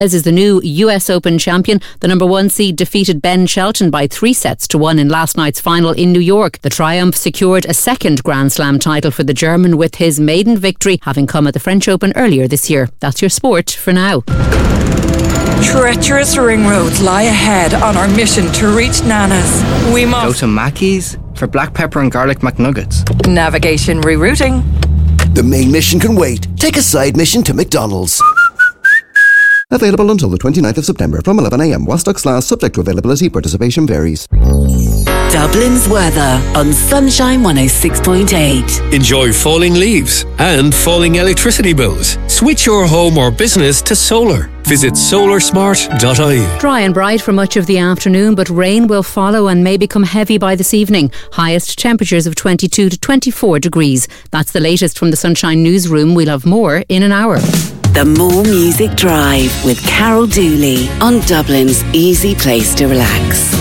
As is the new US Open champion. The number 1 seed defeated Ben Shelton by 3-1 in last night's final in New York. The Triumph secured a second Grand Slam title for the German with his maiden victory having come at the French Open earlier this year. That's your sport for now. Treacherous ring roads lie ahead on our mission to reach Nana's. We must go to Mackey's for black pepper and garlic McNuggets. Navigation rerouting. The main mission can wait. Take a side mission to McDonald's. Available until the 29th of September from 11 a.m. while stocks last, subject to availability. Participation varies. Dublin's weather on Sunshine 106.8. Enjoy falling leaves and falling electricity bills. Switch your home or business to solar. Visit solarsmart.ie. Dry and bright for much of the afternoon, but rain will follow and may become heavy by this evening. Highest temperatures of 22 to 24 degrees. That's the latest from the Sunshine Newsroom. We'll have more in an hour. The More Music Drive with Carol Dooley on Dublin's easy place to relax.